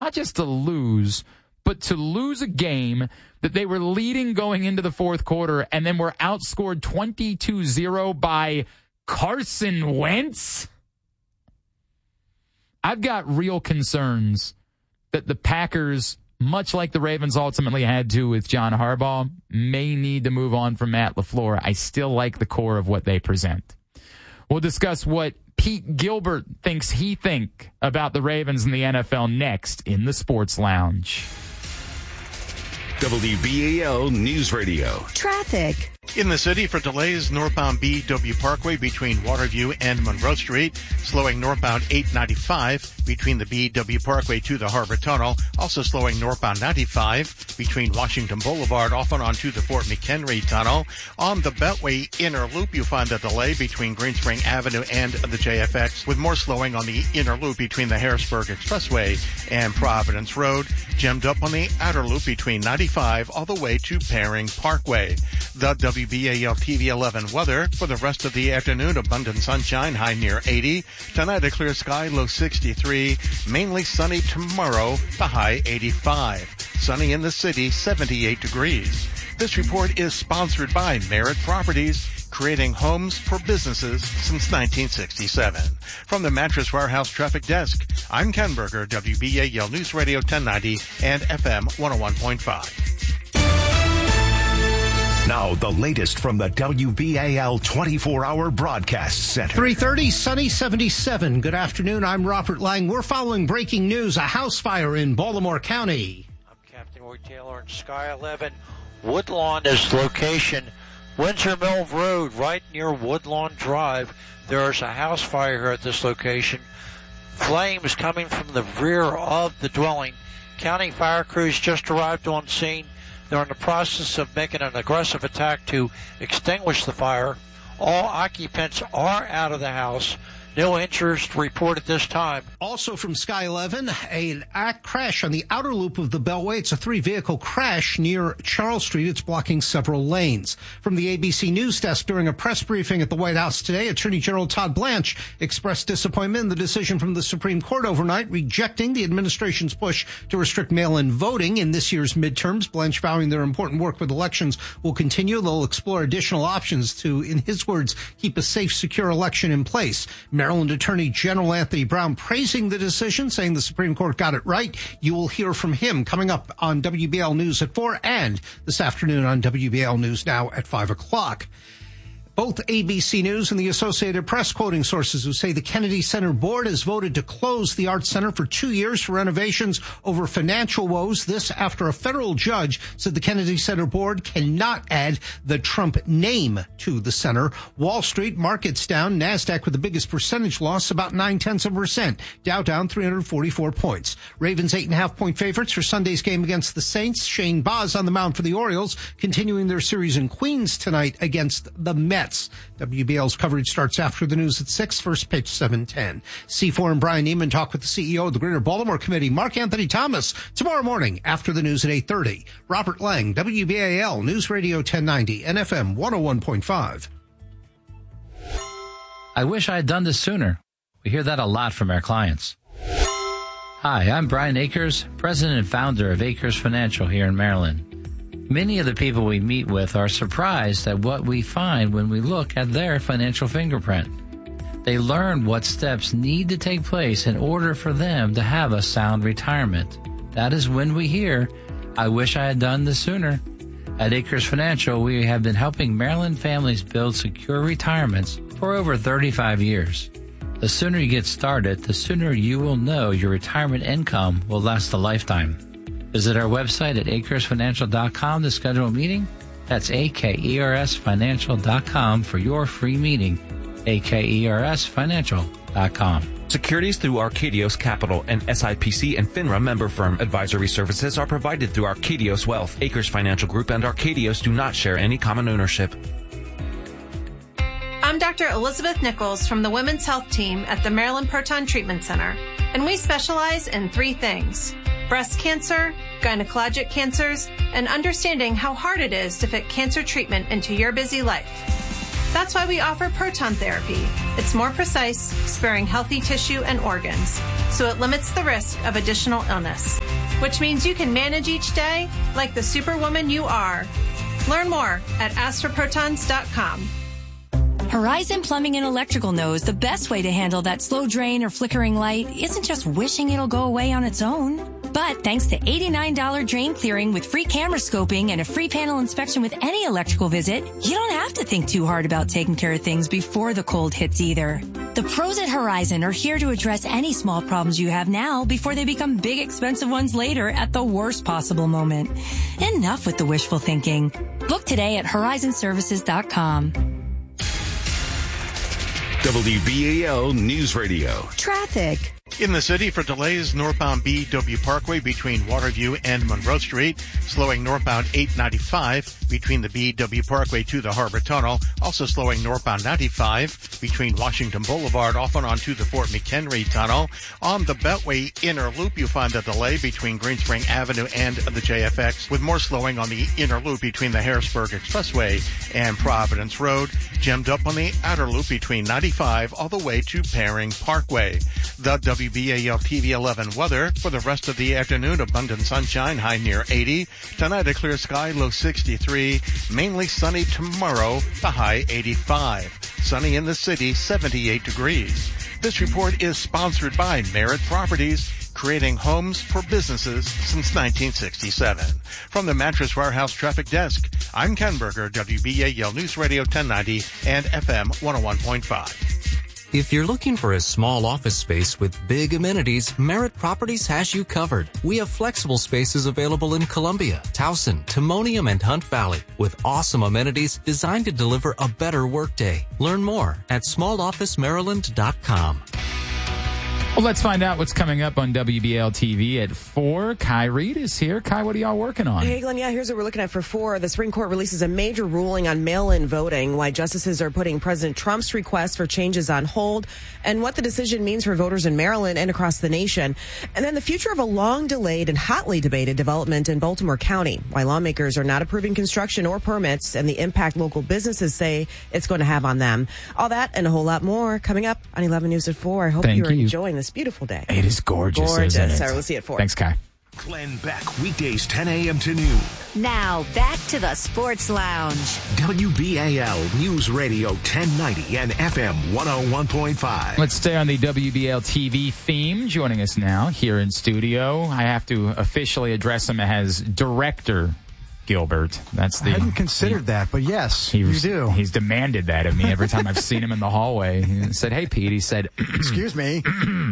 not just to lose, but to lose a game that they were leading going into the fourth quarter and then were outscored 22-0 by Carson Wentz? I've got real concerns that the Packers, much like the Ravens ultimately had to with John Harbaugh, may need to move on from Matt LaFleur. I still like the core of what they present. We'll discuss what Pete Gilbert thinks about the Ravens and the NFL next in the Sports Lounge. WBAL News Radio. Traffic. In the city for delays, northbound BW Parkway between Waterview and Monroe Street, slowing northbound 895 between the BW Parkway to the Harbor Tunnel, also slowing northbound 95 between Washington Boulevard off and onto the Fort McHenry Tunnel. On the Beltway Inner Loop, you'll find a delay between Greenspring Avenue and the JFX, with more slowing on the Inner Loop between the Harrisburg Expressway and Providence Road, gemmed up on the Outer Loop between 95 all the way to Paring Parkway. The WBAL TV 11 weather for the rest of the afternoon: abundant sunshine, high near 80. Tonight, a clear sky, low 63. Mainly sunny tomorrow, the high 85. Sunny in the city, 78 degrees. This report is sponsored by Merritt Properties, creating homes for businesses since 1967. From the Mattress Warehouse Traffic Desk, I'm Ken Berger, WBAL News Radio 1090 and FM 101.5. Now, the latest from the WBAL 24-hour broadcast center. 3:30, sunny 77. Good afternoon. I'm Robert Lang. We're following breaking news. A house fire in Baltimore County. I'm Captain Roy Taylor in Sky 11. Woodlawn is the location. Windsor Mill Road, right near Woodlawn Drive. There's a house fire here at this location. Flames coming from the rear of the dwelling. County fire crews just arrived on scene. They're in the process of making an aggressive attack to extinguish the fire. All occupants are out of the house. No injuries to report at this time. Also from Sky 11, an crash on the outer loop of the Beltway. It's a 3-vehicle crash near Charles Street. It's blocking several lanes. From the ABC News Desk, during a press briefing at the White House today, Attorney General Todd Blanche expressed disappointment in the decision from the Supreme Court overnight, rejecting the administration's push to restrict mail-in voting in this year's midterms. Blanche vowing their important work with elections will continue. They'll explore additional options to, in his words, keep a safe, secure election in place. Maryland Attorney General Anthony Brown praising the decision, saying the Supreme Court got it right. You will hear from him coming up on WBAL News at 4 and this afternoon on WBAL News Now at 5 o'clock. Both ABC News and the Associated Press quoting sources who say the Kennedy Center Board has voted to close the Art Center for 2 years for renovations over financial woes. This after a federal judge said the Kennedy Center Board cannot add the Trump name to the center. Wall Street markets down. NASDAQ with the biggest percentage loss, about 0.9%. Dow down 344 points. Ravens 8.5-point favorites for Sunday's game against the Saints. Shane Baz on the mound for the Orioles, continuing their series in Queens tonight against the Mets. WBL's coverage starts after the news at 6, first pitch 7:10. C4 and Brian Neiman talk with the CEO of the Greater Baltimore Committee, Mark Anthony Thomas, tomorrow morning after the news at 8:30. Robert Lang, WBAL News Radio 1090 and FM 101.5. I wish I had done this sooner. We hear that a lot from our clients. Hi, I'm Brian Akers, president and founder of Akers Financial here in Maryland. Many of the people we meet with are surprised at what we find when we look at their financial fingerprint. They learn what steps need to take place in order for them to have a sound retirement. That is when we hear, I wish I had done this sooner. At Akers Financial, we have been helping Maryland families build secure retirements for over 35 years. The sooner you get started, the sooner you will know your retirement income will last a lifetime. Visit our website at akersfinancial.com to schedule a meeting. That's akersfinancial.com for your free meeting. akersfinancial.com. Securities through Arcadios Capital, an SIPC and FINRA member firm. Advisory services are provided through Arcadios Wealth. Akers Financial Group and Arcadios do not share any common ownership. I'm Dr. Elizabeth Nichols from the Women's Health Team at the Maryland Proton Treatment Center, and we specialize in 3 things: breast cancer, gynecologic cancers, and understanding how hard it is to fit cancer treatment into your busy life. That's why we offer proton therapy. It's more precise, sparing healthy tissue and organs, so it limits the risk of additional illness, which means you can manage each day like the superwoman you are. Learn more at astroprotons.com. Horizon Plumbing and Electrical knows the best way to handle that slow drain or flickering light isn't just wishing it'll go away on its own. But thanks to $89 drain clearing with free camera scoping and a free panel inspection with any electrical visit, you don't have to think too hard about taking care of things before the cold hits either. The pros at Horizon are here to address any small problems you have now before they become big expensive ones later at the worst possible moment. Enough with the wishful thinking. Book today at horizonservices.com. WBAL News Radio. Traffic. In the city for delays, northbound BW Parkway between Waterview and Monroe Street, slowing northbound 895 between the BW Parkway to the Harbor Tunnel, also slowing northbound 95 between Washington Boulevard off and onto the Fort McHenry Tunnel. On the Beltway inner loop, you find the delay between Greenspring Avenue and the JFX, with more slowing on the inner loop between the Harrisburg Expressway and Providence Road, jammed up on the outer loop between 95 all the way to Paring Parkway. The WBAL TV 11 weather for the rest of the afternoon: abundant sunshine, high near 80. Tonight a clear sky, low 63. Mainly sunny tomorrow, the high 85. Sunny in the city, 78 degrees. This report is sponsored by Merritt Properties, creating homes for businesses since 1967. From the Mattress Warehouse Traffic Desk, I'm Ken Berger, WBAL News Radio 1090 and FM 101.5. If you're looking for a small office space with big amenities, Merritt Properties has you covered. We have flexible spaces available in Columbia, Towson, Timonium, and Hunt Valley with awesome amenities designed to deliver a better workday. Learn more at smallofficemaryland.com. Well, let's find out what's coming up on WBL TV at 4. Kai Reed is here. Kai, what are y'all working on? Hey, Glenn, here's what we're looking at for 4. The Supreme Court releases a major ruling on mail-in voting, why justices are putting President Trump's request for changes on hold, and what the decision means for voters in Maryland and across the nation. And then the future of a long-delayed and hotly debated development in Baltimore County, why lawmakers are not approving construction or permits, and the impact local businesses say it's going to have on them. All that and a whole lot more coming up on 11 News at 4. I hope you're enjoying this beautiful day. It is gorgeous, isn't it? Sorry, we'll see you at 4. Thanks, Kai. Glenn Beck, weekdays 10 a.m. to noon. Now, back to the Sports Lounge. WBAL News Radio 1090 and FM 101.5. Let's stay on the WBL TV theme. Joining us now here in studio, I have to officially address him as Director Gilbert. I hadn't considered that, but yes, you do. He's demanded that of me every time I've seen him in the hallway. He said, "Hey, Pete," he said, "Excuse me."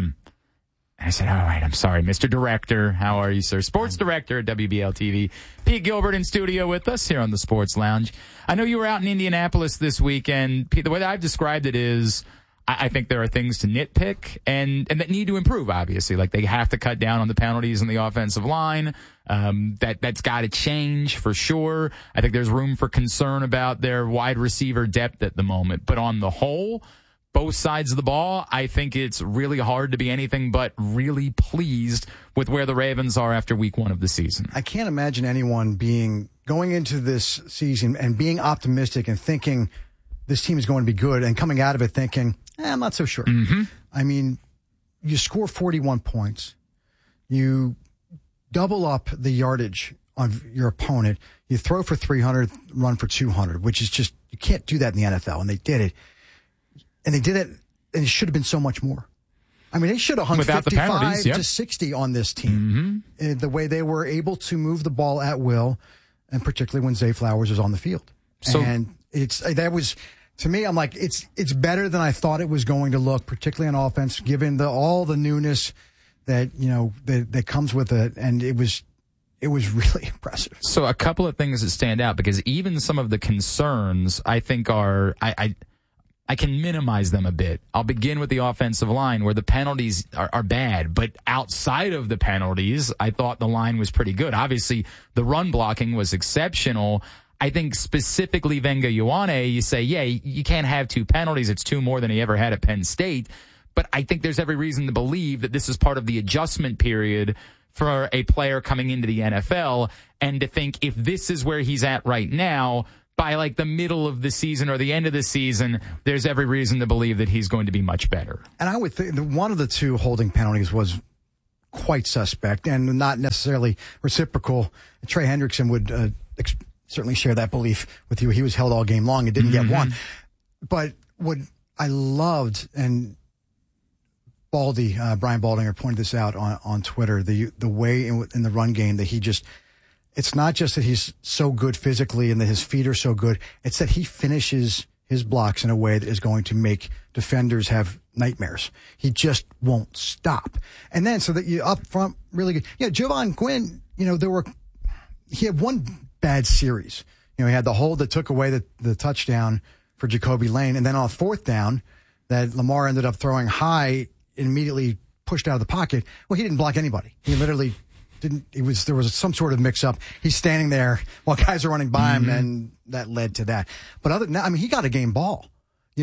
I said, "All right, I'm sorry, Mr. Director. How are you, sir?" Sports Director at WBL TV. Pete Gilbert in studio with us here on the Sports Lounge. I know you were out in Indianapolis this weekend. Pete, the way that I've described it is, I think there are things to nitpick and that need to improve, obviously. Like, they have to cut down on the penalties in the offensive line. That's got to change for sure. I think there's room for concern about their wide receiver depth at the moment. But on the whole, both sides of the ball, I think it's really hard to be anything but really pleased with where the Ravens are after week 1 of the season. I can't imagine anyone going into this season and being optimistic and thinking this team is going to be good and coming out of it thinking, I'm not so sure. Mm-hmm. I mean, you score 41 points. You double up the yardage on your opponent. You throw for 300, run for 200, which is just, you can't do that in the NFL. And they did it. And they did it, and it should have been so much more. I mean, they should have hung 55 to 60 on this team. Mm-hmm. The way they were able to move the ball at will, and particularly when Zay Flowers was on the field. And to me, I'm like, it's better than I thought it was going to look, particularly on offense, given all the newness that, that comes with it. And it was really impressive. So a couple of things that stand out, because even some of the concerns I think are, I can minimize them a bit. I'll begin with the offensive line, where the penalties are bad. But outside of the penalties, I thought the line was pretty good. Obviously, the run blocking was exceptional. I think specifically Venga Ioane, you say, yeah, you can't have 2 penalties. It's 2 more than he ever had at Penn State. But I think there's every reason to believe that this is part of the adjustment period for a player coming into the NFL, and to think if this is where he's at right now, by like the middle of the season or the end of the season, there's every reason to believe that he's going to be much better. And I would think that one of the two holding penalties was quite suspect and not necessarily reciprocal. Trey Hendrickson would certainly share that belief with you. He was held all game long and didn't get one. But what I loved, and Brian Baldinger pointed this out on Twitter, the way in the run game that he just, it's not just that he's so good physically and that his feet are so good. It's that he finishes his blocks in a way that is going to make defenders have nightmares. He just won't stop. And then so that you up front really good. Yeah, Javon Quinn, he had one bad series. He had the hold that took away the touchdown for Jacoby Lane. And then on 4th down that Lamar ended up throwing high, immediately pushed out of the pocket. Well, he didn't block anybody. He literally there was some sort of mix up. He's standing there while guys are running by him, and that led to that. But other than that, he got a game ball. He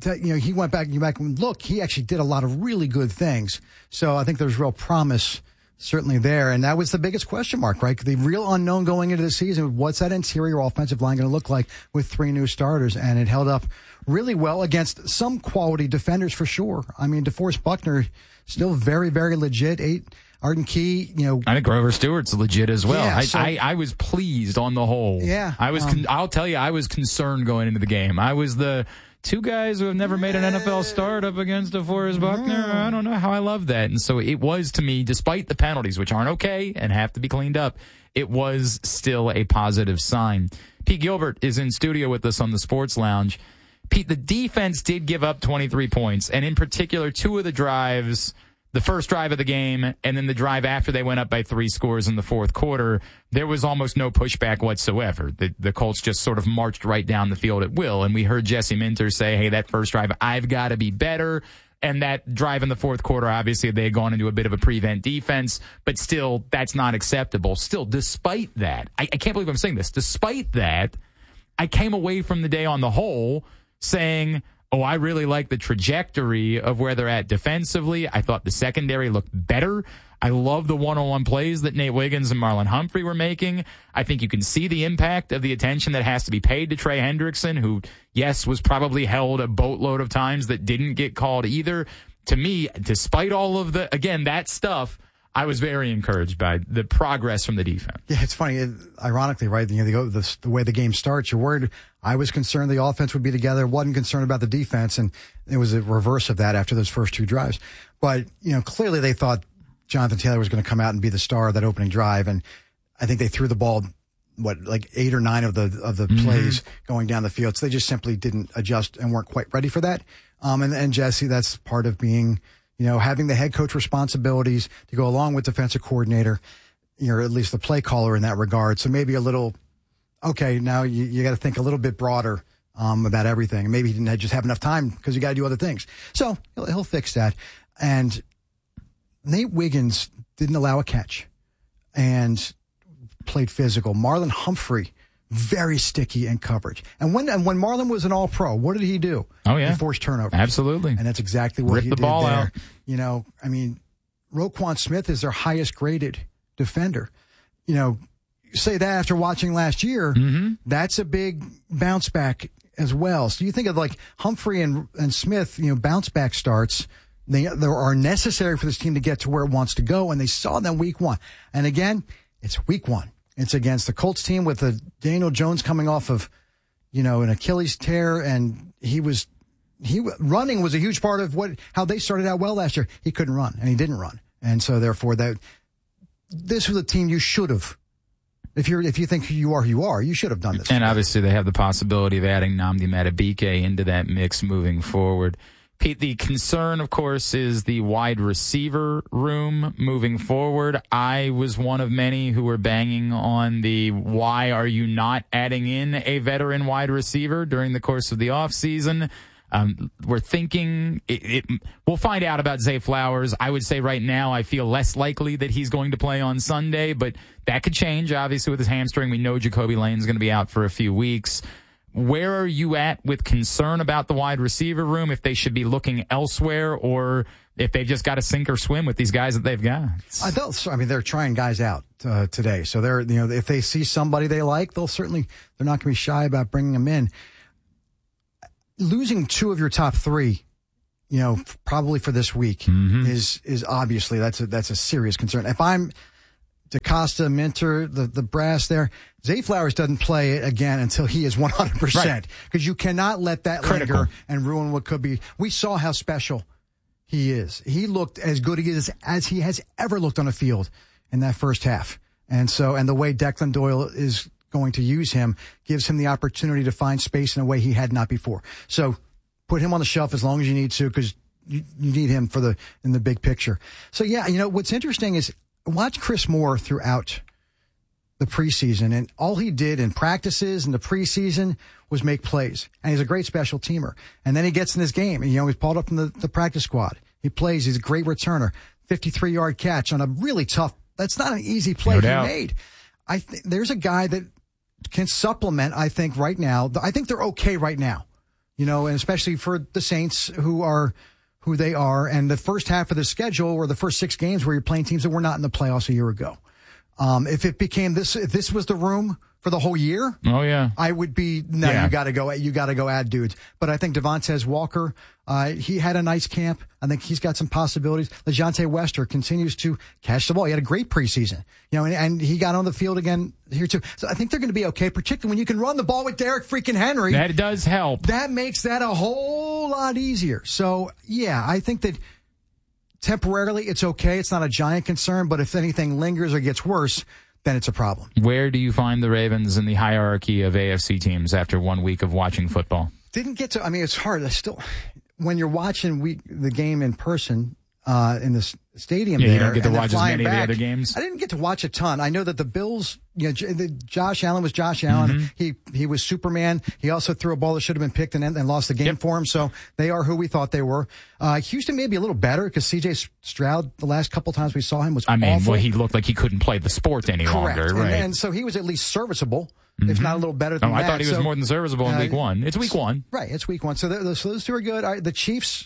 went back and look, he actually did a lot of really good things. So I think there's real promise certainly there. And that was the biggest question mark, right? The real unknown going into the season, what's that interior offensive line going to look like with 3 new starters? And it held up really well against some quality defenders for sure. DeForest Buckner, still very, very legit. Arden Key, I think Grover Stewart's legit as well. Yeah, I was pleased on the whole. Yeah. I'll tell you, I was concerned going into the game. I was the 2 guys who have never made an NFL start up against DeForest Buckner. I don't know how I love that. And so it was, to me, despite the penalties, which aren't okay and have to be cleaned up, it was still a positive sign. Pete Gilbert is in studio with us on the Sports Lounge. Pete, the defense did give up 23 points, and in particular, 2 of the drives, the first drive of the game and then the drive after they went up by 3 scores in the fourth quarter, there was almost no pushback whatsoever. The Colts just sort of marched right down the field at will. And we heard Jesse Minter say, hey, that first drive, I've got to be better. And that drive in the fourth quarter, obviously, they had gone into a bit of a prevent defense, but still, that's not acceptable. Still, despite that, I can't believe I'm saying this, despite that, I came away from the day on the whole saying, I really like the trajectory of where they're at defensively. I thought the secondary looked better. I love the one-on-one plays that Nate Wiggins and Marlon Humphrey were making. I think you can see the impact of the attention that has to be paid to Trey Hendrickson, who, yes, was probably held a boatload of times that didn't get called either. To me, despite all of that stuff, I was very encouraged by the progress from the defense. Yeah, it's funny. Ironically, right? The way the game starts, you're worried. I was concerned the offense would be together. Wasn't concerned about the defense, and it was a reverse of that after those first 2 drives. But clearly they thought Jonathan Taylor was going to come out and be the star of that opening drive, and I think they threw the ball 8 or 9 of the plays going down the field. So they just simply didn't adjust and weren't quite ready for that. And Jesse, that's part of being, having the head coach responsibilities to go along with defensive coordinator, or at least the play caller in that regard. So maybe a little, okay, now you got to think a little bit broader about everything. And maybe he didn't just have enough time because you got to do other things. So he'll fix that. And Nate Wiggins didn't allow a catch and played physical. Marlon Humphrey, very sticky in coverage. And when Marlon was an all-pro, what did he do? Oh, yeah. He forced turnovers. Absolutely. And that's exactly what Ripped he the did ball there. out. Roquan Smith is their highest graded defender. Say that after watching last year, that's a big bounce back as well. So you think of like Humphrey and Smith, bounce back starts. They are necessary for this team to get to where it wants to go, and they saw them week 1. And again, it's week 1. It's against the Colts team with Daniel Jones coming off of, an Achilles tear, and running was a huge part of how they started out well last year. He couldn't run, and he didn't run, and so therefore this was a team you should have. If you think you are who you are, you should have done this. And obviously, they have the possibility of adding Nnamdi Madubuike into that mix moving forward. Pete, the concern, of course, is the wide receiver room moving forward. I was one of many who were banging on the why are you not adding in a veteran wide receiver during the course of the offseason. We're thinking we'll find out about Zay Flowers. I would say right now I feel less likely that he's going to play on Sunday, but that could change, obviously, with his hamstring. We know Jacoby Lane's going to be out for a few weeks. where are you at with concern about the wide receiver room, if they should be looking elsewhere, or if they've just got to sink or swim with these guys that they've got? They're trying guys out today. So if they see somebody they like, they're not going to be shy about bringing them in. Losing 2 of your top 3, probably for this week is obviously that's a serious concern. If I'm DaCosta, Minter, the brass there, Zay Flowers doesn't play again until he is 100%, because you cannot let that linger and ruin what could be. We saw how special he is. He looked as good as he has ever looked on a field in that first half. And the way Declan Doyle is going to use him gives him the opportunity to find space in a way he had not before. So put him on the shelf as long as you need to, because you need him in the big picture. So what's interesting is watch Chris Moore throughout the preseason, and all he did in practices and the preseason was make plays. And he's a great special teamer. And then he gets in this game, and he's pulled up from the practice squad. He plays. He's a great returner. 53-yard catch on a really tough. That's not an easy play he made. There's a guy that can supplement. I think right now. I think they're okay right now. And especially for the Saints, who are who they are, and the first half of the schedule, or the first 6 games, where you're playing teams that were not in the playoffs a year ago. If it became this, if this was the room for the whole year, I would be, you got to go add dudes. But I think Devontae Walker, he had a nice camp. I think he's got some possibilities. LeJontay Wester continues to catch the ball. He had a great preseason, and he got on the field again here too. So I think they're going to be okay, particularly when you can run the ball with Derek freaking Henry. That does help. That makes that a whole lot easier. So I think that temporarily it's okay. It's not a giant concern, but if anything lingers or gets worse, then it's a problem. Where do you find the Ravens in the hierarchy of AFC teams after 1 week of watching football? Didn't get to, it's hard. When you're watching the game in person, in the stadium there. You don't get to watch as many of the other games? I didn't get to watch a ton. I know that the Bills, Josh Allen was Josh Allen. He was Superman. He also threw a ball that should have been picked and lost the game for him. So they are who we thought they were. Houston may be a little better because C.J. Stroud, the last couple times we saw him, was awful. He looked like he couldn't play the sport any longer. Right. And so he was at least serviceable, if not a little better than that. I thought he was more than serviceable in week 1. It's week 1. Right, it's week 1. So those two are good. All right, the Chiefs,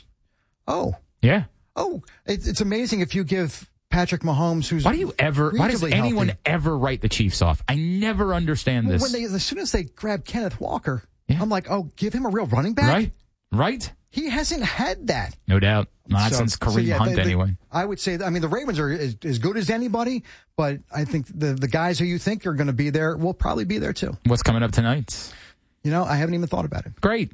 it's amazing if you give Patrick Mahomes, who's why does anyone ever write the Chiefs off? I never understand this. As soon as they grab Kenneth Walker, I'm like, give him a real running back? Right? He hasn't had that. No doubt. Not since Kareem Hunt, anyway. I would say, the Ravens are as good as anybody, but I think the guys who you think are going to be there will probably be there too. What's coming up tonight? I haven't even thought about it. Great.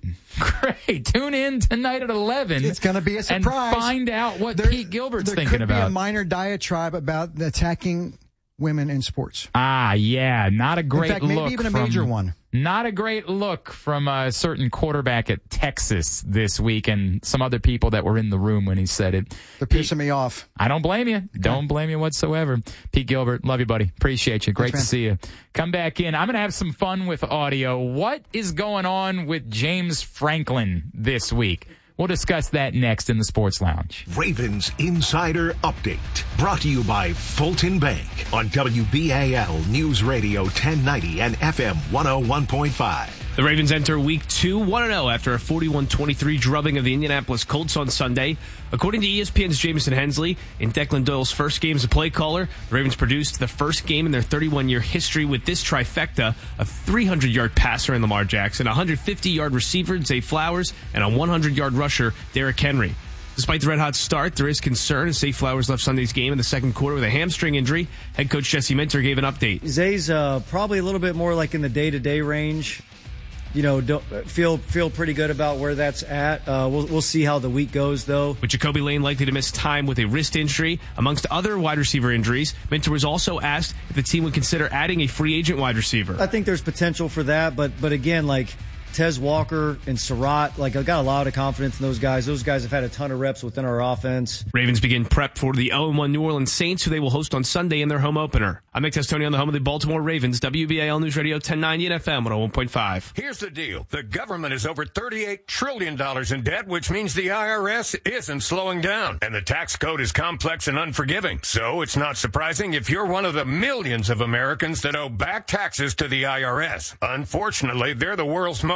Tune in tonight at 11. It's going to be a surprise. And find out what Pete Gilbert's thinking about. There could be a minor diatribe about attacking women in sports. Not a great look. In fact, maybe even a major one. Not a great look from a certain quarterback at Texas this week, and some other people that were in the room when he said it. They're pissing me off. I don't blame you. Don't blame you whatsoever. Pete Gilbert, love you, buddy. Appreciate you. Great to see you. Come back in. I'm going to have some fun with audio. What is going on with James Franklin this week? We'll discuss that next in the Sports Lounge. Ravens Insider Update. Brought to you by Fulton Bank on WBAL News Radio 1090 and FM 101.5. The Ravens enter Week 2 1-0 after a 41-23 drubbing of the Indianapolis Colts on Sunday. According to ESPN's Jameson Hensley, in Declan Doyle's first game as a play caller, the Ravens produced the first game in their 31-year history with this trifecta: a 300-yard passer in Lamar Jackson, a 150-yard receiver, Zay Flowers, and a 100-yard rusher, Derrick Henry. Despite the red-hot start, there is concern as Zay Flowers left Sunday's game in the second quarter with a hamstring injury. Head coach Jesse Minter gave an update. Zay's probably a little bit more like in the day-to-day range. Don't feel pretty good about where that's at. We'll see how the week goes, though. With Jacoby Lane likely to miss time with a wrist injury, amongst other wide receiver injuries, Minter was also asked if the team would consider adding a free agent wide receiver. I think there's potential for that, but again, Tez Walker and Surratt, I got a lot of confidence in those guys. Those guys have had a ton of reps within our offense. Ravens begin prep for the 0-1 New Orleans Saints, who they will host on Sunday in their home opener. I'm Nick Testoni on the home of the Baltimore Ravens, WBAL News Radio 1090 and FM 101.5. Here's the deal. The government is over $38 trillion in debt, which means the IRS isn't slowing down. And the tax code is complex and unforgiving. So it's not surprising if you're one of the millions of Americans that owe back taxes to the IRS. Unfortunately, they're the world's most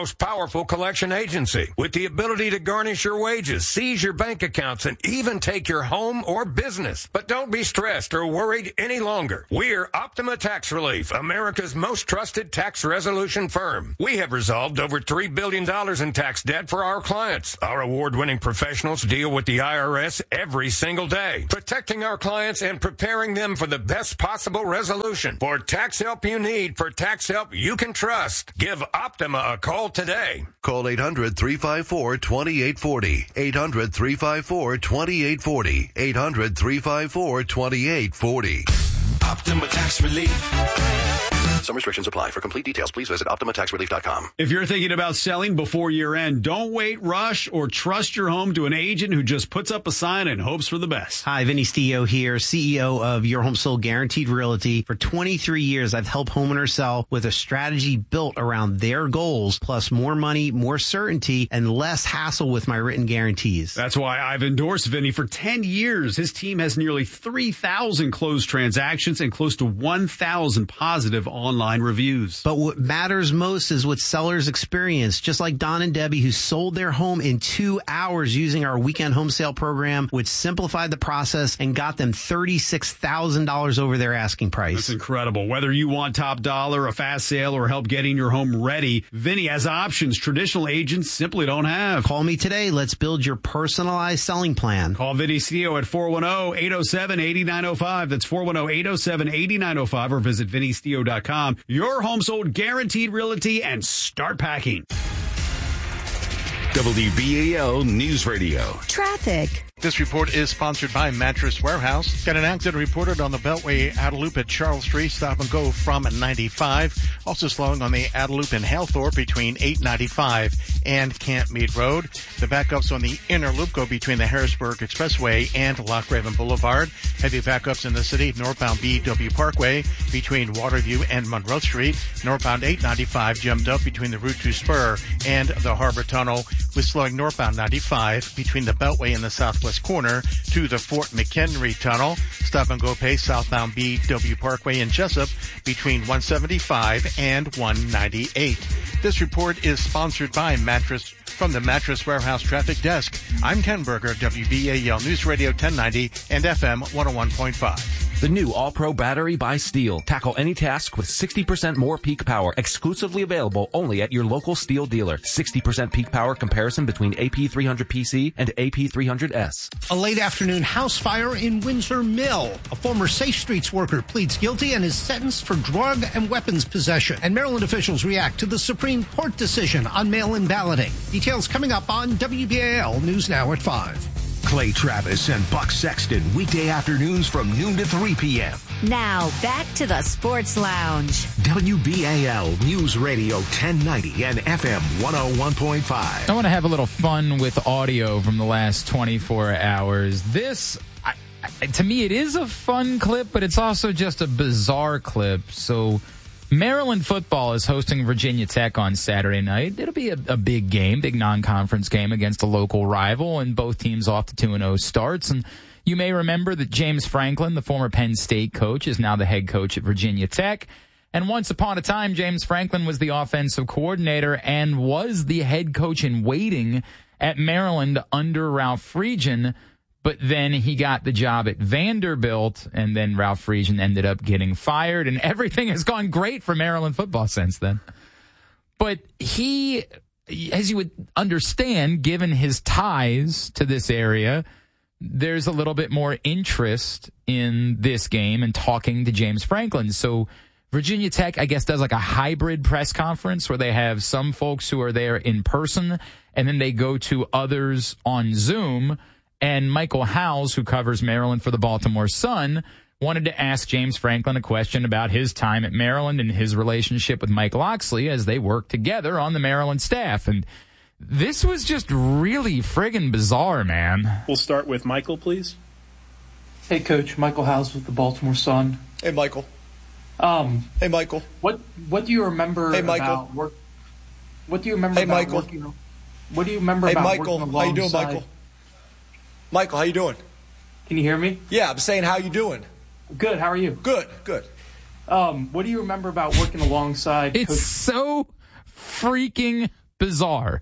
most powerful collection agency with the ability to garnish your wages, seize your bank accounts, and even take your home or business. But don't be stressed or worried any longer. We're Optima Tax Relief, America's most trusted tax resolution firm. We have resolved over $3 billion in tax debt for our clients. Our award-winning professionals deal with the IRS every single day, protecting our clients and preparing them for the best possible resolution. For tax help you need, for tax help you can trust, give Optima a call today. Call 800-354-2840. 800-354-2840. 800-354-2840. Optima Tax Relief. Some restrictions apply. For complete details, please visit OptimaTaxRelief.com. If you're thinking about selling before year end, don't wait, rush, or trust your home to an agent who just puts up a sign and hopes for the best. Hi, Vinny Stillo here, CEO of Your Home Sold Guaranteed Realty. For 23 years, I've helped homeowners sell with a strategy built around their goals, plus more money, more certainty, and less hassle with my written guarantees. That's why I've endorsed Vinny for 10 years. His team has nearly 3,000 closed transactions and close to 1,000 positive online reviews. But what matters most is what sellers experience, just like Don and Debbie, who sold their home in 2 hours using our weekend home sale program, which simplified the process and got them $36,000 over their asking price. That's incredible. Whether you want top dollar, a fast sale, or help getting your home ready, Vinny has options traditional agents simply don't have. Call me today. Let's build your personalized selling plan. Call Vinny Stillo at 410-807-8905. That's 410-807-8905, or visit VinnyStillo.com. Your Home Sold Guaranteed Realty, and start packing. WBAL News Radio. Traffic. This report is sponsored by Mattress Warehouse. Got an accident reported on the Beltway Adelup at Charles Street. Stop and go from 95. Also slowing on the Adelup and Halethorpe between 895 and Camp Mead Road. The backups on the inner loop go between the Harrisburg Expressway and Loch Raven Boulevard. Heavy backups in the city. Northbound BW Parkway between Waterview and Monroe Street. Northbound 895 jammed up between the Route 2 Spur and the Harbor Tunnel, with slowing northbound 95 between the Beltway and the Southwest corner to the Fort McHenry Tunnel. Stop and go pace southbound BW Parkway in Jessup between 175 and 198. This report is sponsored by from the Mattress Warehouse Traffic Desk. I'm Ken Berger, WBAL News Radio 1090 and FM 101.5. The new All-Pro battery by Steel. Tackle any task with 60% more peak power. Exclusively available only at your local Steel dealer. 60% peak power comparison between AP300PC and AP300S. A late afternoon house fire in Windsor Mill. A former Safe Streets worker pleads guilty and is sentenced for drug and weapons possession. And Maryland officials react to the Supreme Court decision on mail-in balloting. Details coming up on WBAL News Now at 5. Clay Travis and Buck Sexton, weekday afternoons from noon to 3 p.m. Now, back to the Sports Lounge. WBAL News Radio 1090 and FM 101.5. I want to have a little fun with audio from the last 24 hours. This, to me, it is a fun clip, but it's also just a bizarre clip. So Maryland football is hosting Virginia Tech on Saturday night. It'll be a big game, big non-conference game against a local rival, and both teams off to 2-0 starts. And you may remember that James Franklin, the former Penn State coach, is now the head coach at Virginia Tech. And once upon a time, James Franklin was the offensive coordinator and was the head coach in waiting at Maryland under Ralph Friedgen. But then he got the job at Vanderbilt, and then Ralph Friedgen ended up getting fired, and everything has gone great for Maryland football since then. But he, as you would understand, given his ties to this area, there's a little bit more interest in this game and talking to James Franklin. So Virginia Tech, I guess, does like a hybrid press conference where they have some folks who are there in person, and then they go to others on Zoom. And Michael Howes, who covers Maryland for the Baltimore Sun, wanted to ask James Franklin a question about his time at Maryland and his relationship with Mike Locksley as they work together on the Maryland staff. And this was just really friggin' bizarre, man. We'll start with Michael, please. Hey, Coach. Michael Howes with the Baltimore Sun. Hey, Michael. Hey, Michael. What do you remember about work? What do you remember about Michael. working? What do you remember hey, about Michael. working How you doing, alongside? Michael? Michael, how you doing? Can you hear me? Yeah, I'm saying how you doing. Good. How are you? Good. What do you remember about working alongside? It's so freaking bizarre.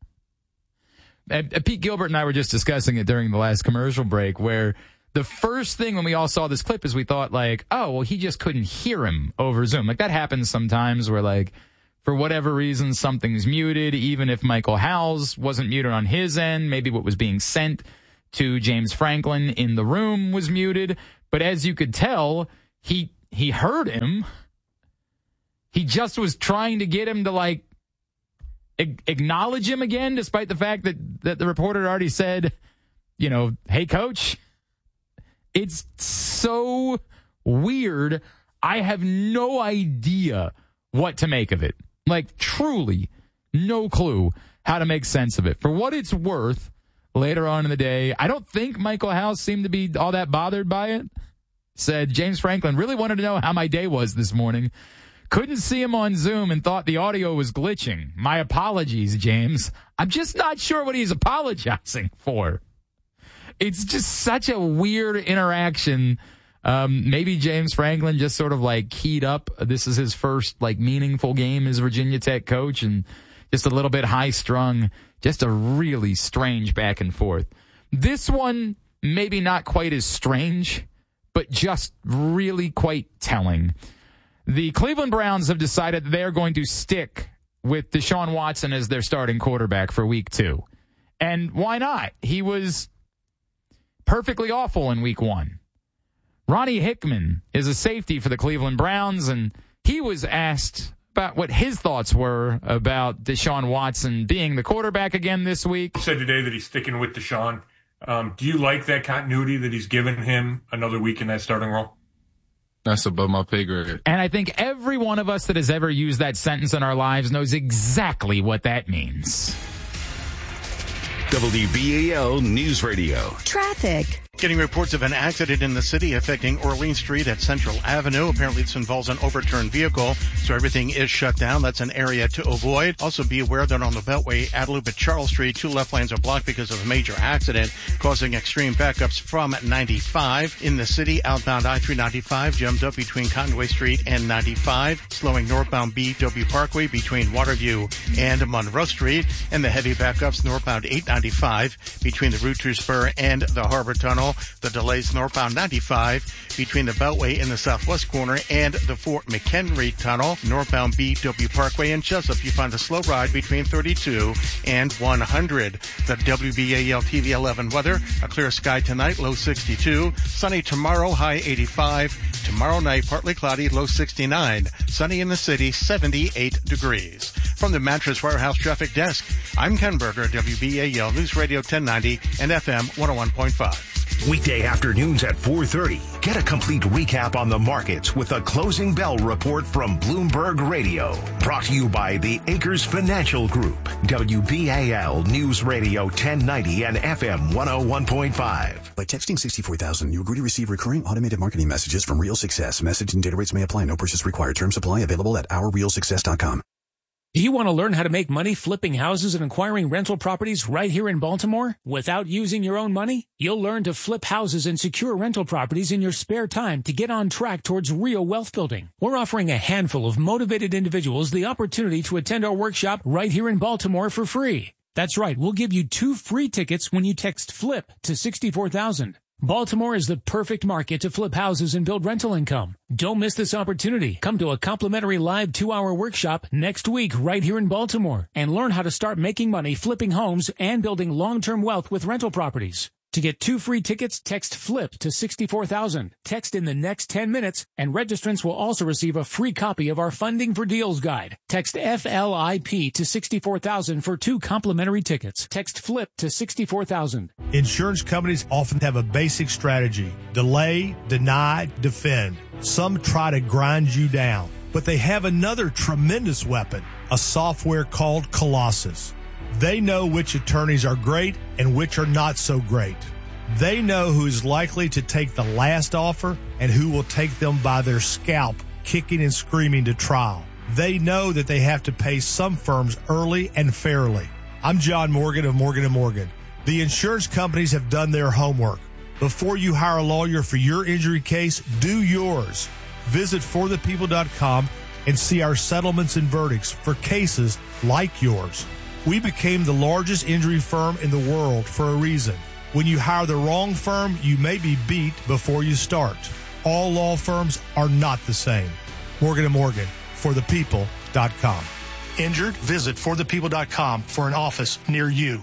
Pete Gilbert and I were just discussing it during the last commercial break, where the first thing when we all saw this clip is we thought, like, oh, well, he just couldn't hear him over Zoom. Like, that happens sometimes where, like, for whatever reason, something's muted, even if Michael Howes wasn't muted on his end. Maybe what was being sent to James Franklin in the room was muted. But as you could tell, he heard him. He just was trying to get him to, like, acknowledge him again, despite the fact that the reporter already said, you know, hey, coach. It's so weird. I have no idea what to make of it. Like, truly, no clue how to make sense of it. For what it's worth, later on in the day, I don't think Michael Howes seemed to be all that bothered by it. Said, James Franklin really wanted to know how my day was this morning. Couldn't see him on Zoom and thought the audio was glitching. My apologies, James. I'm just not sure what he's apologizing for. It's just such a weird interaction. Maybe James Franklin just sort of like keyed up. This is his first like meaningful game as Virginia Tech coach, and just a little bit high strung. Just a really strange back and forth. This one, maybe not quite as strange, but just really quite telling. The Cleveland Browns have decided that they're going to stick with Deshaun Watson as their starting quarterback for week 2. And why not? He was perfectly awful in week 1. Ronnie Hickman is a safety for the Cleveland Browns, and he was asked about what his thoughts were about Deshaun Watson being the quarterback again this week. He said today that he's sticking with Deshaun. Do you like that continuity that he's given him another week in that starting role? That's above my pay grade. And I think every one of us that has ever used that sentence in our lives knows exactly what that means. WBAL News Radio. Traffic. Getting reports of an accident in the city affecting Orleans Street at Central Avenue. Apparently this involves an overturned vehicle, so everything is shut down. That's an area to avoid. Also be aware that on the Beltway, Adelup at Charles Street, 2 left lanes are blocked because of a major accident, causing extreme backups from 95. In the city, outbound I-395 jammed up between Conway Street and 95, slowing northbound BW Parkway between Waterview and Monroe Street, and the heavy backups northbound 895 between the Route 2 spur and the Harbor Tunnel. The delays northbound 95 between the Beltway in the southwest corner and the Fort McHenry Tunnel. Northbound BW Parkway in Jessup, you find a slow ride between 32 and 100. The WBAL TV 11 weather, a clear sky tonight, low 62. Sunny tomorrow, high 85. Tomorrow night, partly cloudy, low 69. Sunny in the city, 78 degrees. From the Mattress Warehouse Traffic Desk, I'm Ken Berger, WBAL News Radio 1090 and FM 101.5. Weekday afternoons at 4:30. Get a complete recap on the markets with a closing bell report from Bloomberg Radio. Brought to you by the Acres Financial Group. WBAL News Radio 1090 and FM 101.5. By texting 64,000, you agree to receive recurring automated marketing messages from Real Success. Message and data rates may apply. No purchase required. Terms apply. Available at ourrealsuccess.com. Do you want to learn how to make money flipping houses and acquiring rental properties right here in Baltimore without using your own money? You'll learn to flip houses and secure rental properties in your spare time to get on track towards real wealth building. We're offering a handful of motivated individuals the opportunity to attend our workshop right here in Baltimore for free. That's right, we'll give you 2 free tickets when you text FLIP to 64,000. Baltimore is the perfect market to flip houses and build rental income. Don't miss this opportunity. Come to a complimentary live 2-hour workshop next week right here in Baltimore and learn how to start making money flipping homes and building long-term wealth with rental properties. To get 2 free tickets, text FLIP to 64,000. Text in the next 10 minutes, and registrants will also receive a free copy of our Funding for Deals guide. Text FLIP to 64,000 for 2 complimentary tickets. Text FLIP to 64,000. Insurance companies often have a basic strategy: delay, deny, defend. Some try to grind you down, but they have another tremendous weapon, a software called Colossus. They know which attorneys are great and which are not so great. They know who is likely to take the last offer and who will take them by their scalp, kicking and screaming to trial. They know that they have to pay some firms early and fairly. I'm John Morgan of Morgan & Morgan. The insurance companies have done their homework. Before you hire a lawyer for your injury case, do yours. Visit forthepeople.com and see our settlements and verdicts for cases like yours. We became the largest injury firm in the world for a reason. When you hire the wrong firm, you may be beat before you start. All law firms are not the same. Morgan & Morgan, forthepeople.com. Injured? Visit forthepeople.com for an office near you.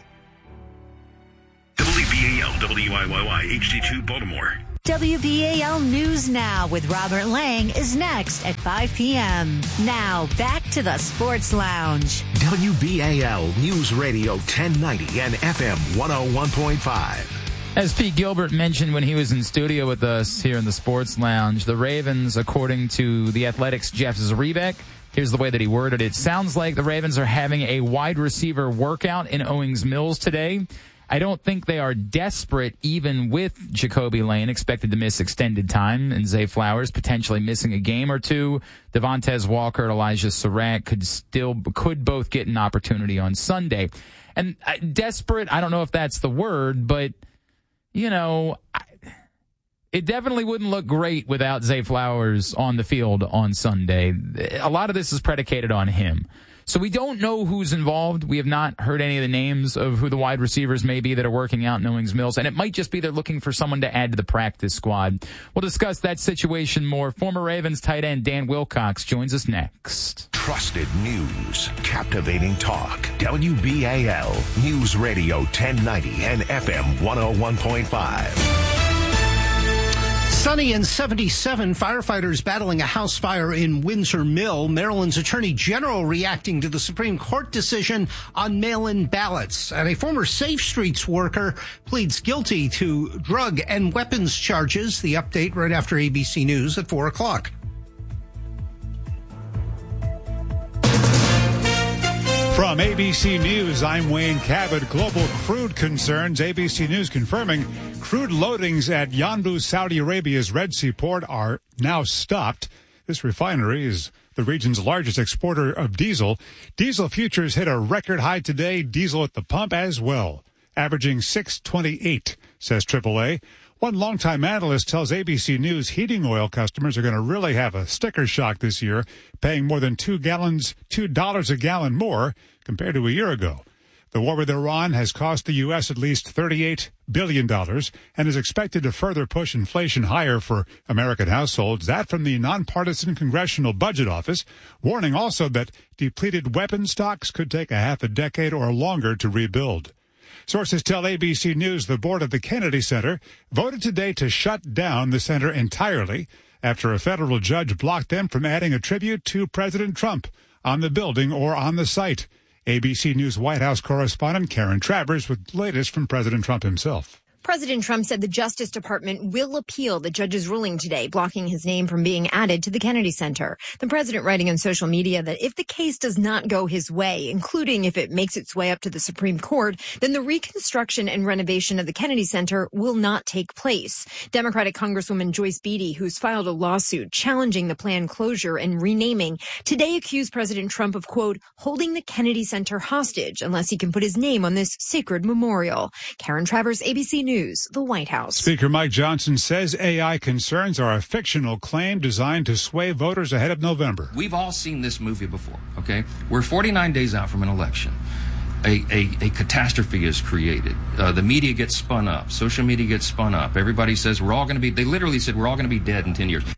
WBAL, WIYY, HD2 Baltimore. WBAL News Now with Robert Lang is next at 5 p.m. Now, back to the Sports Lounge. WBAL News Radio 1090 and FM 101.5. As Pete Gilbert mentioned when he was in studio with us here in the Sports Lounge, the Ravens, according to The Athletic's Jeff Zrebiec, here's the way that he worded it. Sounds like the Ravens are having a wide receiver workout in Owings Mills today. I don't think they are desperate, even with Jacoby Lane expected to miss extended time and Zay Flowers potentially missing a game or two. Devontae Walker and Elijah Surratt could both get an opportunity on Sunday. And desperate, I don't know if that's the word, but, you know, it definitely wouldn't look great without Zay Flowers on the field on Sunday. A lot of this is predicated on him. So we don't know who's involved. We have not heard any of the names of who the wide receivers may be that are working out in Owings Mills. And it might just be they're looking for someone to add to the practice squad. We'll discuss that situation more. Former Ravens tight end Dan Wilcox joins us next. Trusted news, captivating talk. WBAL News Radio 1090 and FM 101.5. Sunny and 77, firefighters battling a house fire in Windsor Mill. Maryland's Attorney General reacting to the Supreme Court decision on mail-in ballots. And a former Safe Streets worker pleads guilty to drug and weapons charges. The update right after ABC News at 4 o'clock. From ABC News, I'm Wayne Cabot. Global crude concerns. ABC News confirming crude loadings at Yanbu, Saudi Arabia's Red Sea port are now stopped. This refinery is the region's largest exporter of diesel. Diesel futures hit a record high today. Diesel at the pump as well, averaging $6.28, says AAA. One longtime analyst tells ABC News heating oil customers are going to really have a sticker shock this year, paying more than $2 a gallon more compared to a year ago. The war with Iran has cost the U.S. at least $38 billion and is expected to further push inflation higher for American households. That from the nonpartisan Congressional Budget Office, warning also that depleted weapon stocks could take a half a decade or longer to rebuild. Sources tell ABC News the board of the Kennedy Center voted today to shut down the center entirely after a federal judge blocked them from adding a tribute to President Trump on the building or on the site. ABC News White House correspondent Karen Travers with the latest from President Trump himself. President Trump said the Justice Department will appeal the judge's ruling today, blocking his name from being added to the Kennedy Center. The president writing on social media that if the case does not go his way, including if it makes its way up to the Supreme Court, then the reconstruction and renovation of the Kennedy Center will not take place. Democratic Congresswoman Joyce Beatty, who's filed a lawsuit challenging the planned closure and renaming, today accused President Trump of, quote, holding the Kennedy Center hostage unless he can put his name on this sacred memorial. Karen Travers, ABC News. The White House. Speaker Mike Johnson says AI concerns are a fictional claim designed to sway voters ahead of November. We've all seen this movie before, okay? We're 49 days out from an election. A catastrophe is created. The media gets spun up. Social media gets spun up. Everybody says we're all going to be, they literally said we're all going to be dead in 10 years.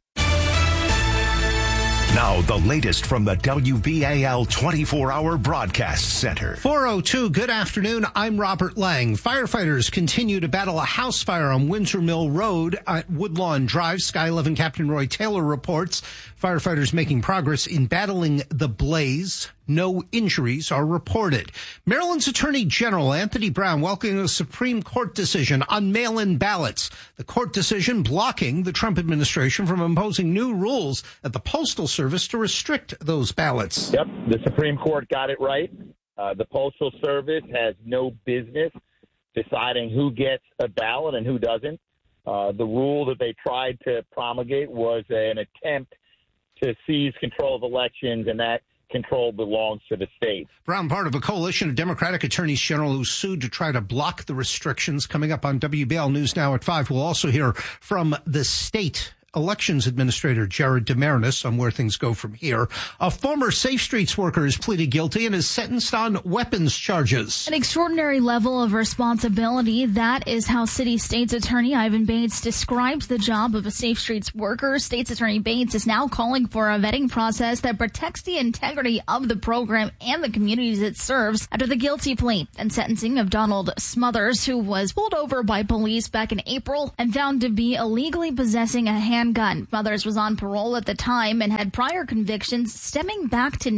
Now, the latest from the WBAL 24-hour broadcast center. 4:02, good afternoon. I'm Robert Lang. Firefighters continue to battle a house fire on Windsor Mill Road at Woodlawn Drive. Sky 11 Captain Roy Taylor reports firefighters making progress in battling the blaze. No injuries are reported. Maryland's Attorney General Anthony Brown welcoming a Supreme Court decision on mail-in ballots. The court decision blocking the Trump administration from imposing new rules at the Postal Service to restrict those ballots. Yep, the Supreme Court got it right. The Postal Service has no business deciding who gets a ballot and who doesn't. The rule that they tried to promulgate was an attempt to seize control of elections, and that control belongs to the state. Brown, part of a coalition of Democratic attorneys general who sued to try to block the restrictions. Coming up on WBL News Now at 5, we'll also hear from the state Elections Administrator Jared DeMarinis on where things go from here. A former Safe Streets worker has pleaded guilty and is sentenced on weapons charges. An extraordinary level of responsibility. That is how City State's Attorney Ivan Bates describes the job of a Safe Streets worker. State's Attorney Bates is now calling for a vetting process that protects the integrity of the program and the communities it serves after the guilty plea and sentencing of Donald Smothers, who was pulled over by police back in April and found to be illegally possessing a handgun. Smothers was on parole at the time and had prior convictions stemming back to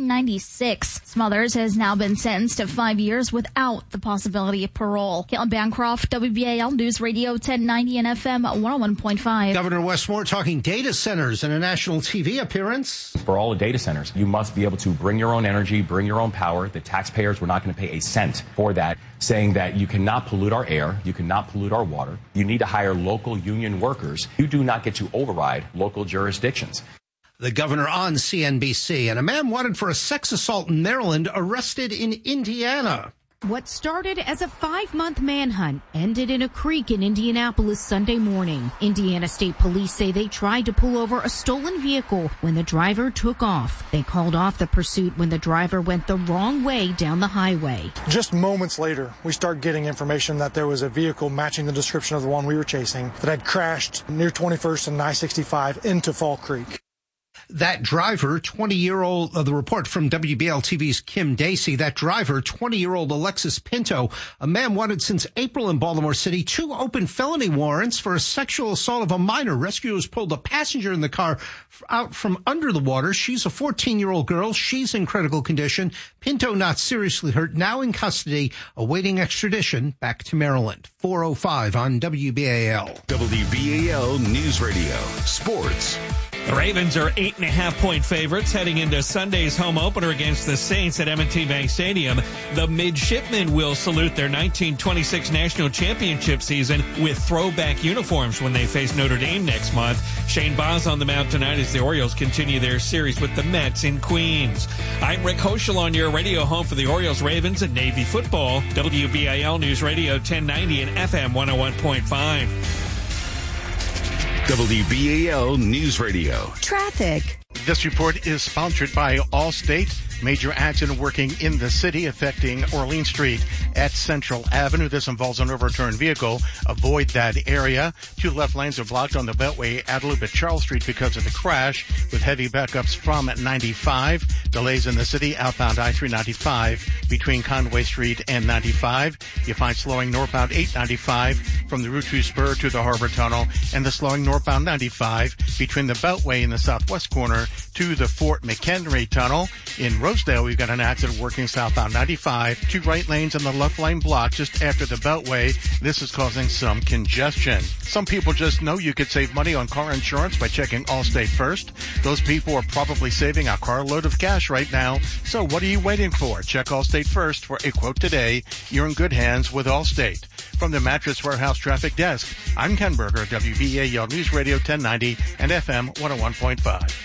1996. Smothers has now been sentenced to 5 years without the possibility of parole. Caitlin Bancroft, WBAL News Radio 1090 and FM 101.5. Governor Wes Moore talking data centers in a national TV appearance. For all the data centers, you must be able to bring your own energy, bring your own power. The taxpayers were not going to pay a cent for that, saying that you cannot pollute our air, you cannot pollute our water. You need to hire local union workers. You do not get to override local jurisdictions. The governor on CNBC, and a man wanted for a sex assault in Maryland arrested in Indiana. What started as a 5-month manhunt ended in a creek in Indianapolis Sunday morning. Indiana State Police say they tried to pull over a stolen vehicle when the driver took off. They called off the pursuit when the driver went the wrong way down the highway. Just moments later, we start getting information that there was a vehicle matching the description of the one we were chasing that had crashed near 21st and I-65 into Fall Creek. That driver, 20-year-old, the report from WBL-TV's Kim Dacey, that driver, 20-year-old Alexis Pinto, a man wanted since April in Baltimore City, 2 open felony warrants for a sexual assault of a minor. Rescuers pulled a passenger in the car out from under the water. She's a 14-year-old girl. She's in critical condition. Pinto not seriously hurt, now in custody, awaiting extradition back to Maryland. 4:05 on WBAL. WBAL News Radio. Sports. The Ravens are 8.5-point favorites heading into Sunday's home opener against the Saints at M&T Bank Stadium. The midshipmen will salute their 1926 national championship season with throwback uniforms when they face Notre Dame next month. Shane Boz on the mound tonight as the Orioles continue their series with the Mets in Queens. I'm Rick Hoschel on your radio home for the Orioles, Ravens, and Navy football. WBAL News Radio 1090 and FM 101.5. WBAL News Radio. Traffic. This report is sponsored by Allstate. Major accident working in the city affecting Orleans Street at Central Avenue. This involves an overturned vehicle. Avoid that area. 2 left lanes are blocked on the Beltway at Loop at Charles Street because of the crash with heavy backups from 95. Delays in the city outbound I-395 between Conway Street and 95. You find slowing northbound 895 from the Route 2 spur to the Harbor Tunnel, and the slowing northbound 95 between the Beltway in the southwest corner to the Fort McHenry Tunnel. In Rosedale, we've got an accident working southbound 95. 2 right lanes and the left lane blocked just after the Beltway. This is causing some congestion. Some people just know you could save money on car insurance by checking Allstate first. Those people are probably saving a carload of cash right now. So what are you waiting for? Check Allstate first for a quote today. You're in good hands with Allstate. From the Mattress Warehouse Traffic Desk, I'm Ken Berger, WBAL News Radio 1090 and FM 101.5.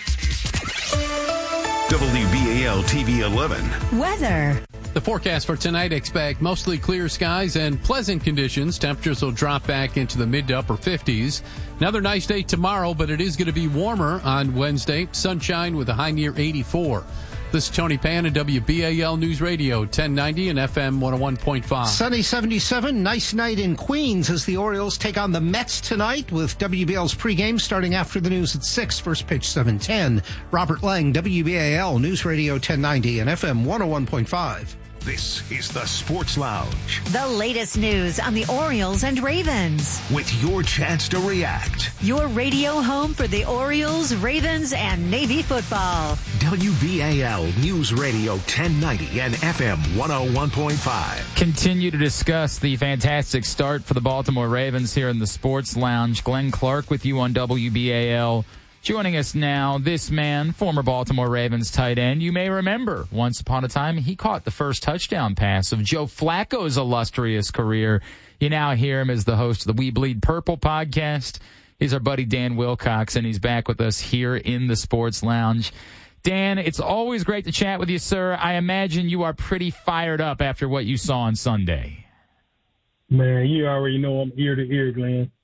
WBAL TV 11. Weather. The forecast for tonight, expect mostly clear skies and pleasant conditions. Temperatures will drop back into the mid to upper 50s. Another nice day tomorrow, but it is going to be warmer on Wednesday. Sunshine with a high near 84. This is Tony Pan at WBAL News Radio 1090 and FM 101.5. Sunny 77, nice night in Queens as the Orioles take on the Mets tonight with WBAL's pregame starting after the news at 6, first pitch 7:10. Robert Lang, WBAL News Radio 1090 and FM 101.5. This is the Sports Lounge. The latest news on the Orioles and Ravens. With your chance to react. Your radio home for the Orioles, Ravens, and Navy football. WBAL News Radio 1090 and FM 101.5. Continue to discuss the fantastic start for the Baltimore Ravens here in the Sports Lounge. Glenn Clark with you on WBAL. Joining us now, this man, former Baltimore Ravens tight end. You may remember, once upon a time, he caught the first touchdown pass of Joe Flacco's illustrious career. You now hear him as the host of the We Bleed Purple podcast. He's our buddy Dan Wilcox, and he's back with us here in the Sports Lounge. Dan, it's always great to chat with you, sir. I imagine you are pretty fired up after what you saw on Sunday. Man, you already know I'm ear to ear, Glenn.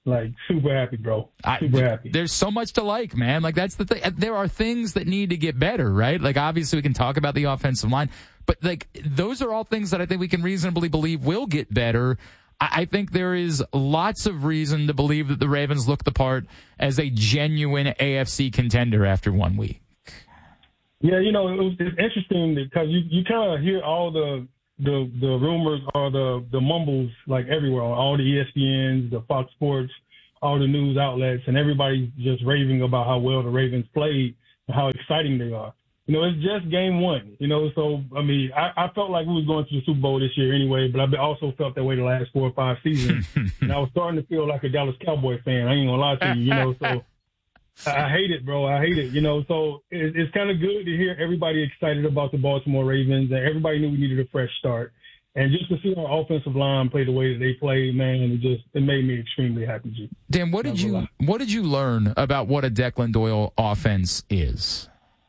Like, super happy, bro. Super happy. There's so much to like, man. Like, that's the thing. There are things that need to get better, right? Like, obviously, we can talk about the offensive line, but, like, those are all things that I think we can reasonably believe will get better. I think there is lots of reason to believe that the Ravens look the part as a genuine AFC contender after 1 week. Yeah, it's interesting because you kind of hear all the rumors or the mumbles like everywhere on all the ESPNs, the Fox Sports, all the news outlets, and everybody's just raving about how well the Ravens played and how exciting they are. It's just game one, so, I mean, I felt like we was going to the Super Bowl this year anyway, but I also felt that way the last 4 or 5 seasons. And I was starting to feel like a Dallas Cowboy fan. I ain't gonna lie to you, so I hate it, bro. I hate it, so it's kind of good to hear everybody excited about the Baltimore Ravens, and everybody knew we needed a fresh start. And just to see our offensive line play the way that they play, man, it made me extremely happy, G. Dan, what did you learn about what a Declan Doyle offense is?